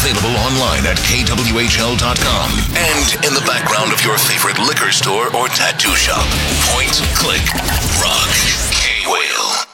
Available online at kwhl.com and in the background of your favorite liquor store or tattoo shop. Point